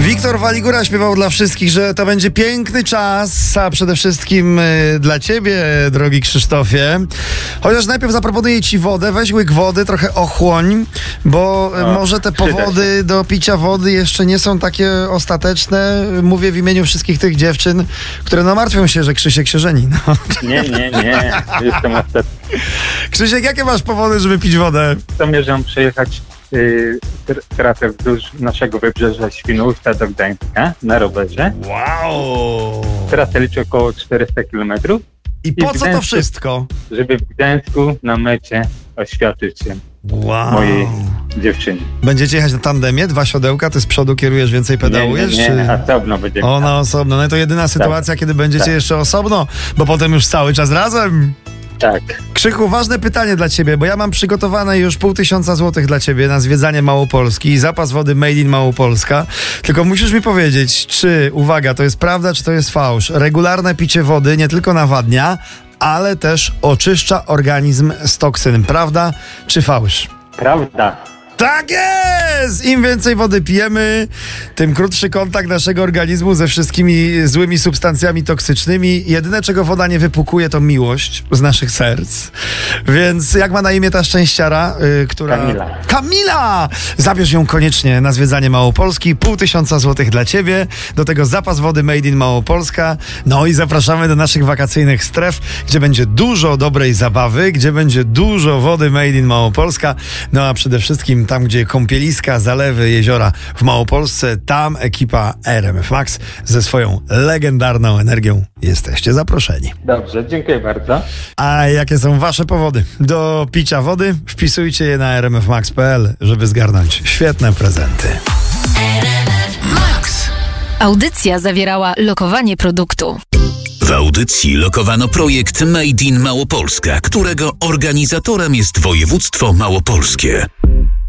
Wiktor Waligura śpiewał dla wszystkich, że to będzie piękny czas, a przede wszystkim dla ciebie, drogi Krzysztofie. Chociaż najpierw zaproponuję ci wodę, weź łyk wody, trochę ochłoń, bo może te powody do picia wody jeszcze nie są takie ostateczne. Mówię w imieniu wszystkich tych dziewczyn, które martwią się, że Krzysiek się żeni. No. Nie, jestem ostatni. Krzysiek, jakie masz powody, żeby pić wodę? Zamierzam przejechać trasę wzdłuż naszego wybrzeża Świnoujścia do Gdańska na rowerze. Wow! Trasa liczy około 400 km. I po co to wszystko? Żeby w Gdańsku na mecie oświadczyć się mojej dziewczynie. Będziecie jechać na tandemie? 2 siodełka, ty z przodu kierujesz, więcej pedałujesz? Nie, osobno będziemy. Ona osobno. No to jedyna sytuacja, kiedy będziecie jeszcze osobno, bo potem już cały czas razem. Tak. Krzychu, ważne pytanie dla ciebie, bo ja mam przygotowane już 500 złotych dla ciebie na zwiedzanie Małopolski i zapas wody Made in Małopolska. Tylko musisz mi powiedzieć, czy, uwaga, to jest prawda, czy to jest fałsz. Regularne picie wody nie tylko nawadnia, ale też oczyszcza organizm z toksyn. Prawda czy fałsz? Prawda. Tak jest! Im więcej wody pijemy, tym krótszy kontakt naszego organizmu ze wszystkimi złymi substancjami toksycznymi. Jedyne, czego woda nie wypukuje, to miłość z naszych serc. Więc jak ma na imię ta szczęściara, która... Kamila! Zabierz ją koniecznie na zwiedzanie Małopolski. 500 złotych dla ciebie. Do tego zapas wody Made in Małopolska. No i zapraszamy do naszych wakacyjnych stref, gdzie będzie dużo dobrej zabawy, gdzie będzie dużo wody Made in Małopolska. No a przede wszystkim tam, gdzie kąpieliska, zalewy, jeziora w Małopolsce, tam ekipa RMF Max ze swoją legendarną energią. Jesteście zaproszeni. Dobrze, dziękuję bardzo. A jakie są wasze powody do picia wody? Wpisujcie je na rmfmax.pl, żeby zgarnąć świetne prezenty. Max. Audycja zawierała lokowanie produktu. W audycji lokowano projekt Made in Małopolska, którego organizatorem jest województwo małopolskie.